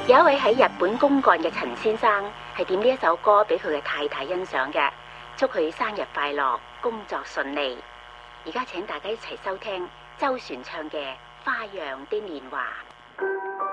有一位喺日本公幹嘅陳先生係點呢一首歌俾佢嘅太太欣賞嘅，祝佢生日快樂，工作順利。而家請大家一齊收聽周璇唱嘅《花樣的年華》。